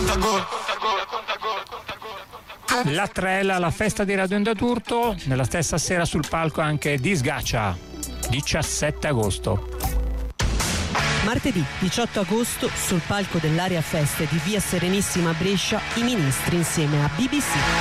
La Trella, la festa di Radio Onda d'Urto, nella stessa sera sul palco anche Disgacia, 17 agosto. Martedì 18 agosto sul palco dell'Area Feste di Via Serenissima a Brescia, i Ministri insieme a BBC.